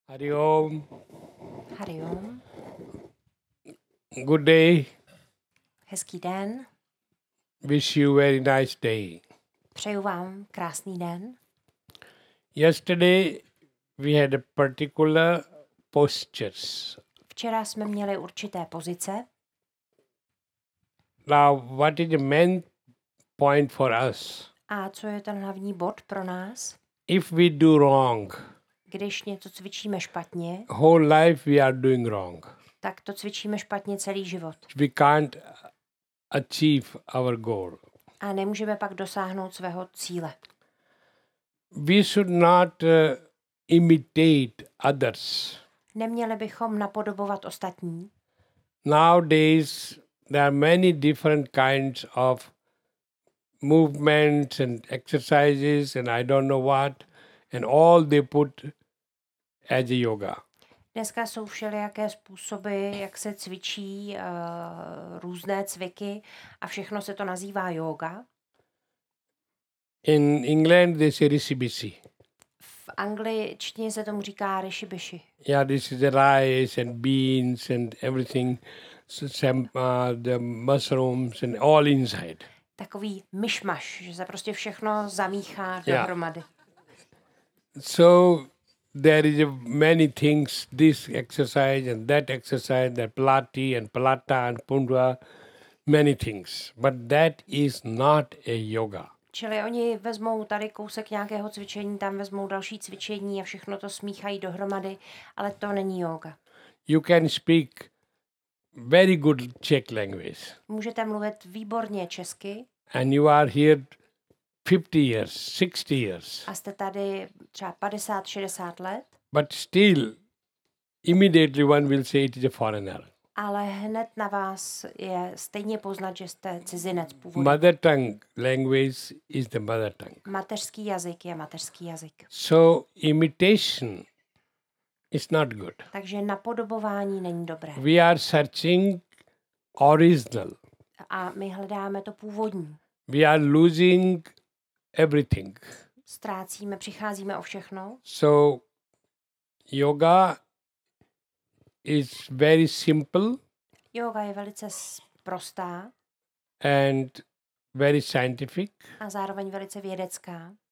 Hari Om. Hari Om. Good day. Hezký den. Wish you very nice day. Přeju vám krásný den. Yesterday we had a particular postures. Včera jsme měli určité pozice. Now, what is the main point for us? A co je ten hlavní bod pro nás? If we do wrong, Když něco cvičíme špatně, whole life we are doing wrong. tak to cvičíme špatně celý život. We can't achieve our goal. A nemůžeme pak dosáhnout svého cíle. We should not imitate others. Neměli bychom napodobovat ostatní. Nowadays, there are many different kinds of movements and exercises and I don't know what, and all they put as a yoga. Dneska jsou všelijaké způsoby, jak se cvičí různé cviky a všechno se to nazývá yoga. In England, they say rishi-bishi. V angličtině se tomu říká rishibishi. Yeah, this is the rice and beans and everything, the mushrooms and all inside. Takový myšmaš, že se prostě všechno zamíchá Yeah. dohromady. So there is many things, this exercise and that exercise, that Pilati and Palata and Pundra, many things. But that is not a yoga. Čili oni vezmou tady kousek nějakého cvičení, tam vezmou další cvičení a všechno to smíchají dohromady, ale to není yoga. You can speak very good Czech language Můžete mluvit výborně česky and you are here 50 years, 60 years, a jste tady třeba 50-60 let, but still immediately one will say it is a foreigner. ale hned na vás je stejně poznat, že jste cizinec původu. Mother tongue language is the mother tongue. Mateřský jazyk je mateřský jazyk. So imitation is not good. Takže napodobování není dobré. We are searching original. A my hledáme to původní. We are losing everything. Ztrácíme, přicházíme o všechno. So yoga is very simple Yoga je velice prostá and very scientific. a zároveň velice vědecká.